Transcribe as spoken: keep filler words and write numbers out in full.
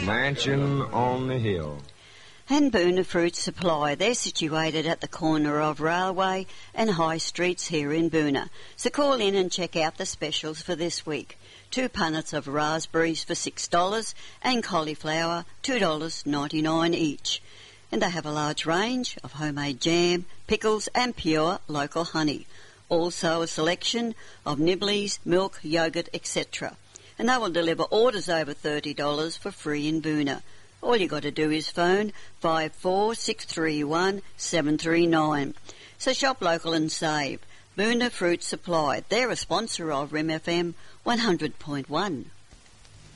Mansion on the hill. And Boona Fruit Supply. They're situated at the corner of Railway and High Streets here in Boona. So call in and check out the specials for this week. Two punnets of raspberries for six dollars and cauliflower two dollars ninety-nine each. And they have a large range of homemade jam, pickles and pure local honey. Also a selection of nibblies, milk, yoghurt, et cetera. And they will deliver orders over thirty dollars for free in Boona. All you got to do is phone five four six three one seven three nine. So shop local and save. Boona Fruit Supply. They're a sponsor of R I M F M one hundred point one.